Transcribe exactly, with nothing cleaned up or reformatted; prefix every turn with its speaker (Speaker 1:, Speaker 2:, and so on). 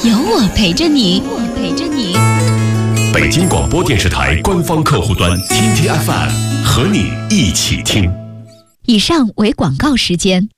Speaker 1: 有我陪着你，我陪着你。
Speaker 2: 北京广播电视台官方客户端 T T F M 和你一起听。
Speaker 1: 以上为广告时间。